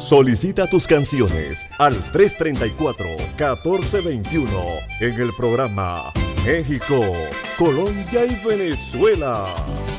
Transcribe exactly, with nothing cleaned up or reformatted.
Solicita tus canciones al tres treinta y cuatro, catorce veintiuno en el programa México, Colombia y Venezuela.